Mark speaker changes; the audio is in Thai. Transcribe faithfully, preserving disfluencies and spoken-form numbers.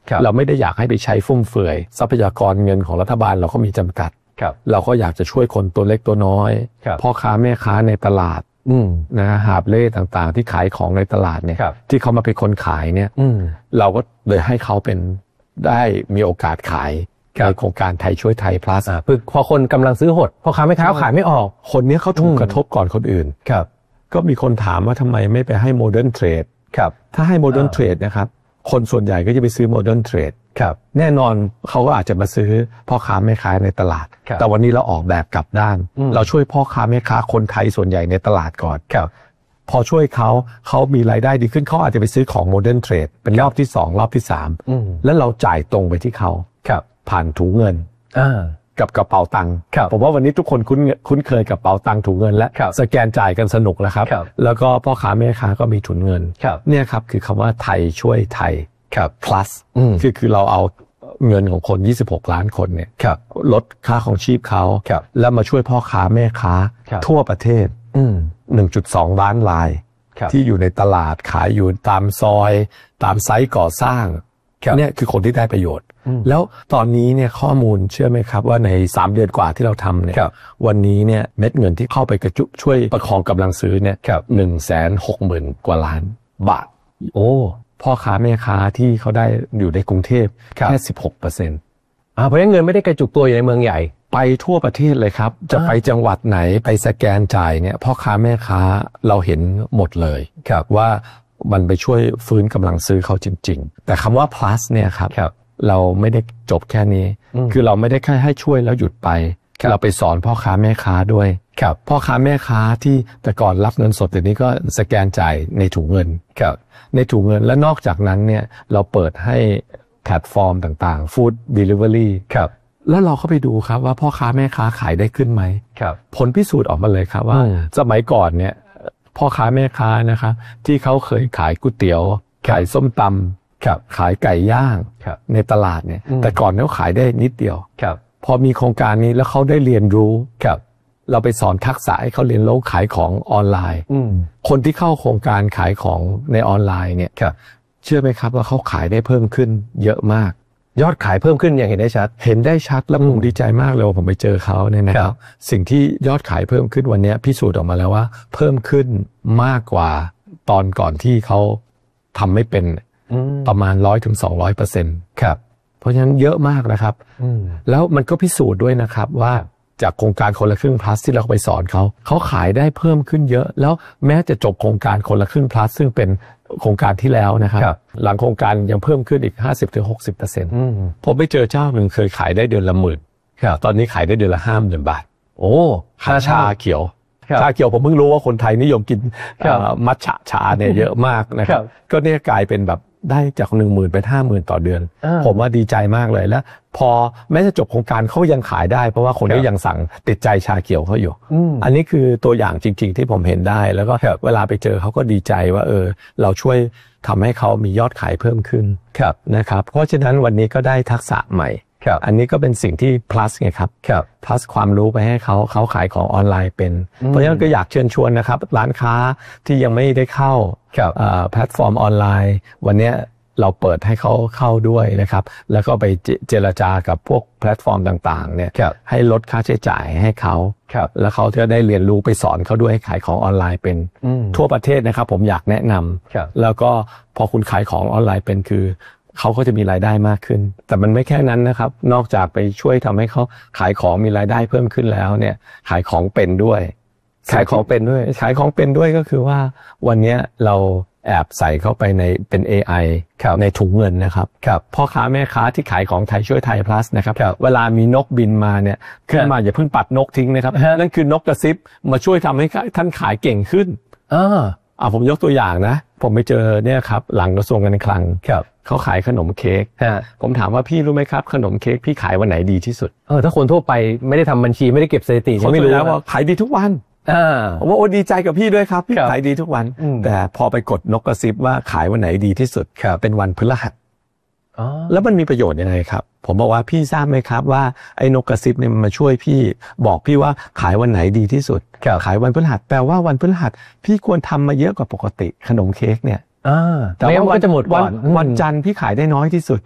Speaker 1: เราไม่ได้อยากให้ไปใช้ฟุ่มเฟือยทรัพยากรเงินของรัฐบาลเราก็มีจำกัดเราก็อยากจะช่วยคนตัวเล็กตัวน้อยพ่อค้าแม่ค้าในตลาดนะหาบเล่ต่างๆที่ขายของในตลาดเนี่ยที่เขามาเป็นคนขายเนี่ยเราก็เลยให้เขาเป็นได้มีโอกาสขายในโครงการไทยช่วยไทย plus
Speaker 2: เพื่อพอคนกำลังซื้อหดพ่อค้าแม่ค้าขายไม่ออก
Speaker 1: คนนี้เขาถูกกระทบก่อนคนอื่น
Speaker 2: ครับ
Speaker 1: ก็มีคนถามว่าทำไมไม่ไปให้ modern trade
Speaker 2: ครับ
Speaker 1: ถ้าให้ modern trade นะครับคนส่วนใหญ่ก็จะไปซื้อ modern trade
Speaker 2: ครับ
Speaker 1: แน่นอนเขาก็อาจจะมาซื้อพ่อค้าแม่ค้าในตลาดแต่วันนี้เราออกแบบกลับด้านเราช่วยพ่อค้าแม่ค้าคนไทยส่วนใหญ่ในตลาดก่อน
Speaker 2: ครับ
Speaker 1: พอช่วยเขาเขามีรายได้ดีขึ้นเขาอาจจะไปซื้อของ modern trade เป็นรอบที่สองรอบที่สามแล้วเราจ่ายตรงไปที่เขาผ่านถุงเงินกับกระเป๋าตังค์ผมว่าวันนี้ทุกคนคุ้นคุ้นเคยกับกระเป๋าตังค์ถุงเงินและสแกนจ่ายกันสนุกแล้วครับแล้วก็พ่อค้าแม่ค้าก็มีถุงเงินเนี่ยครับคือคำว่าไทยช่วยไทย plus คือคือเราเอาเงินของคนยี่สิบหกล้านคนเนี่ยลดค่าของชีพเขาแล้วมาช่วยพ่อค้าแม่ค้าทั่วประเทศ หนึ่งจุดสอง ล้านรายที่อยู่ในตลาดขายอยู่ตามซอยตามไซต์ก่อสร้างเนี่ยคือคนที่ได้ประโยชน์แล้วตอนนี้เนี่ยข้อมูลเชื่อไหมครับว่าในสามเดือนกว่าที่เราทำเนี่ยวันนี้เนี่ยเม็ดเงินที่เข้าไปกระจุช่วยประคองกำลังซื้อเนี่ยหนึ่งแสนหกหมื่นกว่าล้านบาท
Speaker 2: โอ้
Speaker 1: พ่อค้าแม่ค้าที่เขาได้อยู่ในกรุงเทพแค่สิบหกเปอร์เซ็นต์
Speaker 2: อ่าเพราะงั้นเงินไม่ได้กระจุกตัวอยู่ในเมืองใหญ่
Speaker 1: ไปทั่วประเทศเลยครับจะไปจังหวัดไหนไปสแกนจ่ายเนี่ยพ่อค้าแม่ค้าเราเห็นหมดเลยว่ามันไปช่วยฟื้นกำลังซื้อเขาจริงๆแต่คำว่า plus เนี่ยครับเราไม่ได้จบแค่นี้คือเราไม่ได้แค่ให้ช่วยแล้วหยุดไปเราไปสอนพ่อค้าแม่ค้าด้วยพ่อค้าแม่ค้าที่แต่ก่อนรับเงินสดเดี๋ยวนี้ก็สแกนจ่ายในถุงเงินในถุงเงินและนอกจากนั้นเนี่ยเราเปิดให้แพลตฟอร์มต่างๆ Food Delivery แล้วเราเข้าไปดูครับว่าพ่อค้าแม่ค้าขายได้ขึ้นไหมผลพิสูจน์ออกมาเลยครับว่าสมัยก่อนเนี่ยพ่อค้าแม่ค้านะคะที่เขาเคยขายก๋วยเตี๋ยวขายส้มตำขายไก่ย่างในตลาดเนี่ยแต่ก่อนเขาขายได้นิดเดียวพอมีโครงการนี้แล้วเขาได้เรียนรู้เราไปสอนทักษะให้เขาเรียนรู้ขายของออนไลน์คนที่เข้าโครงการขายของในออนไลน์เนี่ยเชื่อไหมครับว่าเขาขายได้เพิ่มขึ้นเยอะมาก
Speaker 2: ยอดขายเพิ่มขึ้นอย่างเห็นได้ชัด
Speaker 1: เห็นได้ชัดแล้วผมดีใจมากเลยผมไปเจอเขาเนี่ยนะครับสิ่งที่ยอดขายเพิ่มขึ้นวันนี้พิสูจน์ออกมาแล้วว่าเพิ่มขึ้นมากกว่าตอนก่อนที่เขาทำไม่เป็นประมาณร้อยถึงสองร้อยเปอร์เซ็นต์ครับเพราะฉะนั้นเยอะมากนะครับแล้วมันก็พิสูจน์ด้วยนะครับว่าจากโครงการคนละครึ่ง plus ที่เราไปสอนเขาเขาขายได้เพิ่มขึ้นเยอะแล้วแม้จะจบโครงการคนละครึ่ง plus ซึ่งเป็นโครงการที่แล้วนะครับหลังโครงการยังเพิ่มขึ้นอีก ห้าสิบถึงหกสิบเปอร์เซ็นต์ ผมไปเจอเจ้าหนึ่งเคยขายได้เดือนละหมื่นตอนนี้ขายได้เดือนละห้าหมื่นบาท
Speaker 2: โอ้
Speaker 1: ขายชาเขียวชาเขียวผมเพิ่งรู้ว่าคนไทยนิยมกินมัทฉะชาเนี่ยเยอะมากนะครับก็เนี่ยกลายเป็นแบบได้จากหนึ่งหมื่นเป็นห้าหมื่นต่อเดือนผมว่าดีใจมากเลยแล้วพอแม้จะจบโครงการเขายังขายได้เพราะว่าคนก็ยังสั่งติดใจชาเขียวเขาอยู่อันนี้คือตัวอย่างจริงๆที่ผมเห็นได้แล้วก็เวลาไปเจอเขาก็ดีใจว่าเออเราช่วยทำให้เขามียอดขายเพิ่มขึ้นนะครับเพราะฉะนั้นวันนี้ก็ได้ทักษะใหม่อันนี้ก็เป็นสิ่งที่ plus ไงครับ plus ความรู้ไปให้เขาเขาขายของออนไลน์เป็นเพราะฉะนั้นก็อยากเชิญชวนนะครับร้านค้าที่ยังไม่ได้เข้าแพลตฟอร์มออนไลน์วันนี้เราเปิดให้เขาเข้าด้วยนะครับแล้วก็ไปเจรจากับพวกแพลตฟอร์มต่างๆเนี่ยให้ลดค่าใช้จ่ายให้เขาแล้วเขาจะได้เรียนรู้ไปสอนเขาด้วยให้ขายของออนไลน์เป็นทั่วประเทศนะครับผมอยากแนะนำแล้วก็พอคุณขายของออนไลน์เป็นคือเขาก็จะมีรายได้มากขึ้นแต่มันไม่แค่นั้นนะครับนอกจากไปช่วยทำให้เขาขายของมีรายได้เพิ่มขึ้นแล้วเนี่ยขายของเป็นด้วย
Speaker 2: ขายของเป็นด้วย
Speaker 1: ขายของเป็นด้วยก็คือว่าวันนี้เราแอบใส่เข้าไปในเป็น เอ ไอ ในถุงเงินนะครับพ่อค้าแม่ค้าที่ขายของไทยช่วยไทย plus นะครับเวลามีนกบินมาเนี่ยขึ้นมาอย่าเพิ่งปัดนกทิ้งนะครับนั่นคือนกกระซิบมาช่วยทำให้ท่านขายเก่งขึ้นอ่าอ่าผมยกตัวอย่างนะผมไปเจอเนี่ยครับหลังกระทรวงการคลังเขาขายขนมเค้กผมถามว่าพี่รู้ไหมครับขนมเค้กพี่ขายวันไหนดีที่สุด
Speaker 2: เออถ้าคนทั่วไปไม่ได้ทำบัญชีไม่ได้เก็บสถิติ
Speaker 1: เขาไม่รู้ว่าขายดีทุกวันผมว่าโอ้ดีใจกับพี่ด้วยครับพี่ขายดีทุกวันแต่พอไปกดนกกระซิบว่าขายวันไหนดีที่สุดเป็นวันพฤหัสแล้วมันมีประโยชน์ยังไงครับผมบอกว่าพี่ทราบไหมครับว่าไอ้นกกระซิบเนี่ยมันมาช่วยพี่บอกพี่ว่าขายวันไหนดีที่สุดขายวันพฤหัสแปลว่าวันพฤหัสพี่ควรทำมาเยอะกว่าปกติขนมเค้กเนี่ย
Speaker 2: แต่ว่าวันจะหมด
Speaker 1: วันวันจันทร์พี่ขายได้น้อยที่สุด